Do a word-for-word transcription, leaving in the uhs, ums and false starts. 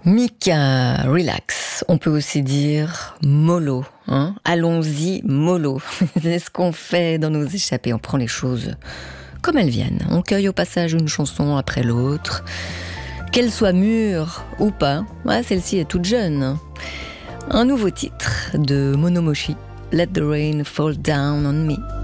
Mika, relax. On peut aussi dire mollo. Hein, allons-y, mollo. C'est ce qu'on fait dans nos échappées. On prend les choses comme elles viennent. On cueille au passage une chanson après l'autre. Qu'elle soit mûre ou pas, ouais, celle-ci est toute jeune. Un nouveau titre de Monomoshi, Let the Rain Fall Down on Me.